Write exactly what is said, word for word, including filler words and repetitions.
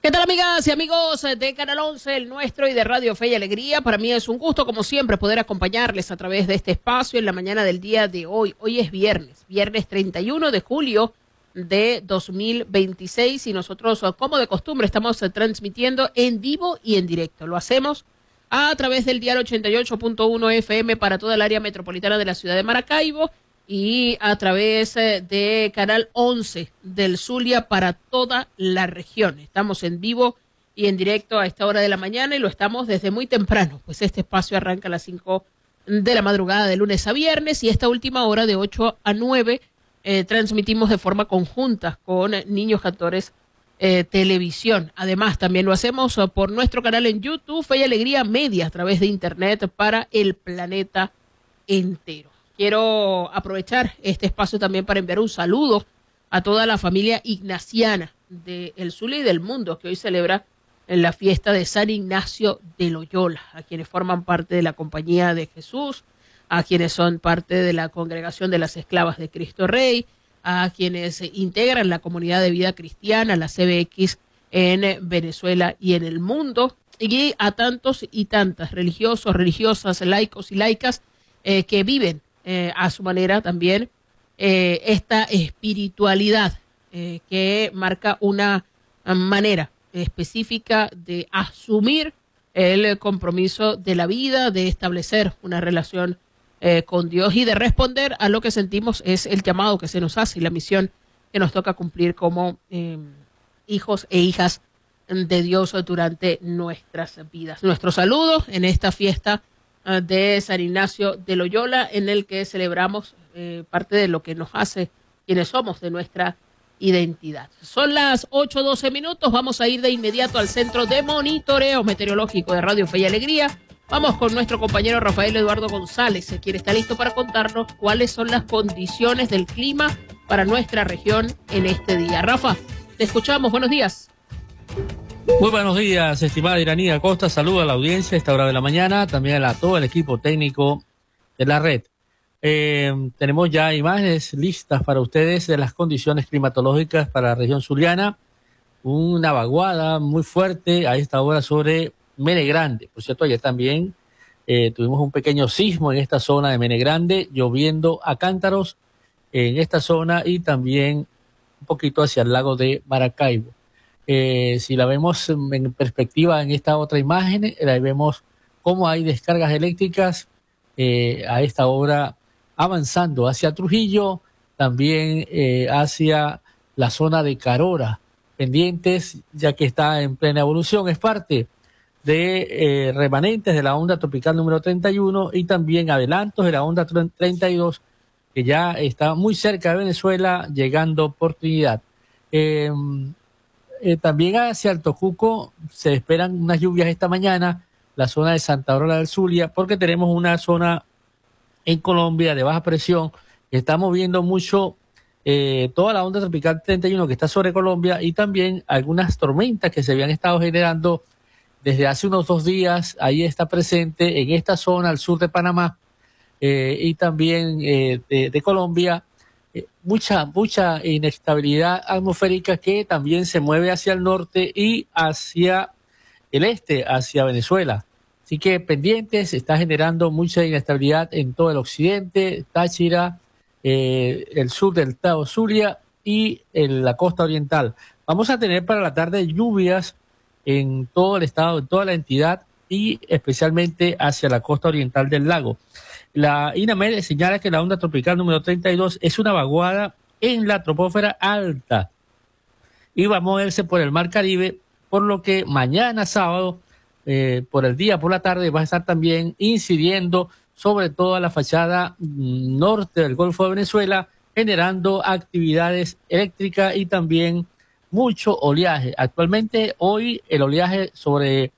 ¿Qué tal, amigas y amigos de Canal once, el nuestro, y de Radio Fe y Alegría? Para mí es un gusto, como siempre, poder acompañarles a través de este espacio en la mañana del día de hoy. Hoy es viernes, viernes treinta y uno de julio de dos mil veintiséis, y nosotros, como de costumbre, estamos transmitiendo en vivo y en directo. Lo hacemos a través del dial ochenta y ocho punto uno F M para toda el área metropolitana de la ciudad de Maracaibo, y a través de Canal once del Zulia para toda la región. Estamos en vivo y en directo a esta hora de la mañana, y lo estamos desde muy temprano, pues este espacio arranca a las cinco de la madrugada de lunes a viernes, y esta última hora de ocho a nueve eh, transmitimos de forma conjunta con Niños Cantores eh, Televisión. Además, también lo hacemos por nuestro canal en YouTube, Fe y Alegría Media, a través de Internet para el planeta entero. Quiero aprovechar este espacio también para enviar un saludo a toda la familia ignaciana del Zulia y del mundo, que hoy celebra en la fiesta de San Ignacio de Loyola, a quienes forman parte de la Compañía de Jesús, a quienes son parte de la Congregación de las Esclavas de Cristo Rey, a quienes integran la Comunidad de Vida Cristiana, la C B X, en Venezuela y en el mundo, y a tantos y tantas religiosos, religiosas, laicos y laicas eh, que viven Eh, a su manera también eh, esta espiritualidad eh, que marca una manera específica de asumir el compromiso de la vida, de establecer una relación eh, con Dios y de responder a lo que sentimos es el llamado que se nos hace y la misión que nos toca cumplir como eh, hijos e hijas de Dios durante nuestras vidas. Nuestro saludo en esta fiesta de San Ignacio de Loyola, en el que celebramos eh, parte de lo que nos hace quienes somos, de nuestra identidad. Son las ocho doce minutos, vamos a ir de inmediato al Centro de Monitoreo Meteorológico de Radio Fe y Alegría. Vamos con nuestro compañero Rafael Eduardo González, quien está listo para contarnos cuáles son las condiciones del clima para nuestra región en este día. Rafa, te escuchamos, buenos días. Muy buenos días, estimada Iranía Costa. Saludo a la audiencia a esta hora de la mañana, también a todo el equipo técnico de la red. Eh, tenemos ya imágenes listas para ustedes de las condiciones climatológicas para la región zuliana. Una vaguada muy fuerte a esta hora sobre Mene Grande. Por cierto, ayer también eh, tuvimos un pequeño sismo en esta zona de Mene Grande, lloviendo a cántaros en esta zona y también un poquito hacia el lago de Maracaibo. Eh, si la vemos en perspectiva en esta otra imagen, ahí vemos cómo hay descargas eléctricas eh, a esta hora avanzando hacia Trujillo, también eh, hacia la zona de Carora, pendientes, ya que está en plena evolución. Es parte de eh, remanentes de la onda tropical número treinta y uno y también adelantos de la onda treinta y dos, que ya está muy cerca de Venezuela, llegando por Trinidad. Eh, Eh, también hacia Alto Cuco se esperan unas lluvias esta mañana, la zona de Santa Aurora del Zulia, porque tenemos una zona en Colombia de baja presión que está moviendo mucho eh, toda la onda tropical treinta y uno que está sobre Colombia, y también algunas tormentas que se habían estado generando desde hace unos dos días. Ahí está presente en esta zona al sur de Panamá eh, y también eh, de, de Colombia. Mucha, mucha inestabilidad atmosférica que también se mueve hacia el norte y hacia el este, hacia Venezuela. Así que pendientes, se está generando mucha inestabilidad en todo el occidente, Táchira, eh, el sur del estado Zulia y en la costa oriental. Vamos a tener para la tarde lluvias en todo el estado, en toda la entidad y especialmente hacia la costa oriental del lago. La INAMED señala que la onda tropical número treinta y dos es una vaguada en la troposfera alta y va a moverse por el mar Caribe, por lo que mañana sábado, eh, por el día, por la tarde, va a estar también incidiendo sobre toda la fachada norte del Golfo de Venezuela, generando actividades eléctricas y también mucho oleaje. Actualmente, hoy, el oleaje sobre